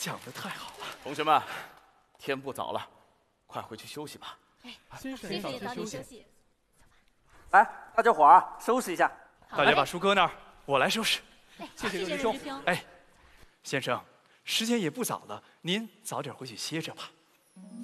讲得太好了。 同学们，天不早了，快回去休息吧。 先生也早些休息。 来，大家伙儿收拾一下。 大家把书搁那儿，我来收拾。 谢谢任师兄。哎，先生，时间也不早了，您早点回去歇着吧。